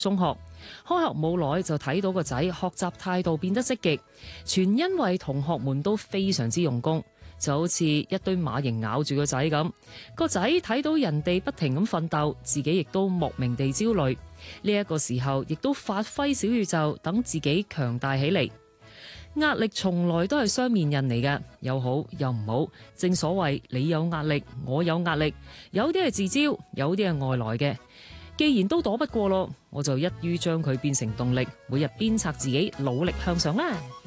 中學開學冇耐就睇到個仔學習態度變得積極，全因為同學們都非常之用功，就好似一堆馬蠅咬住個仔咁。個仔睇到人哋不停咁奮鬥，自己亦都莫名地焦慮。呢一個時候亦都發揮小宇宙，等自己強大起嚟。壓力從來都係雙面人嚟嘅，有好有唔好。正所謂你有壓力，我有壓力，有啲係自招，有啲係外來嘅。既然都躲不過咯，我就一於將佢變成動力，每日鞭策自己努力向上啦。